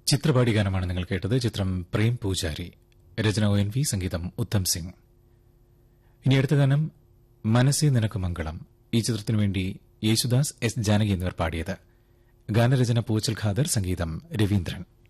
ചിത്രപാടി ഗാനമാണ് നിങ്ങൾ കേട്ടത്. ചിത്രം പ്രേം പൂജാരി, രചന ONV, സംഗീതം ഉത്തം സിംഗ്. ഇനി അടുത്ത ഗാനം മനസ്സേ നിനക്ക് മംഗളം. ഈ ചിത്രത്തിനുവേണ്ടി യേശുദാസ്, S. ജാനകി എന്നിവർ പാടിയത്. ഗാനരചന പൂച്ചൽ ഖാദർ, സംഗീതം രവീന്ദ്രൻ.